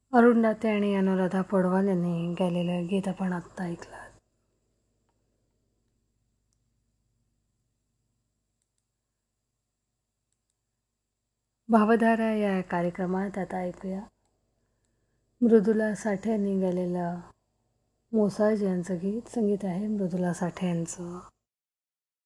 अरुण दाते आणि अनुराधा पौडवाल यांनी गायलेलं गीत आपण आत्ता ऐकलं. भावधारा या कार्यक्रमात आता ऐकूया मृदुला साठे यांनी गायलेलं मोसाज यांचं गीत. संगीत आहे मृदुला साठे यांचं.